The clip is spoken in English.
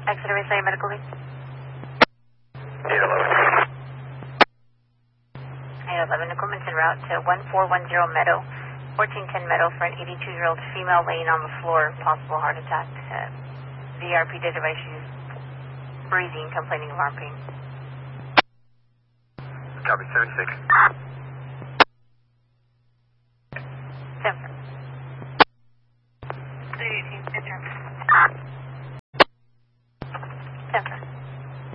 Exeter Say Medical Lead. 811. 811, equipment's en route to 1410 Meadow, 1410 Meadow for an 82-year-old female laying on the floor, possible heart attack. VRP database, she's breathing, complaining of arm pain. Copy, 76.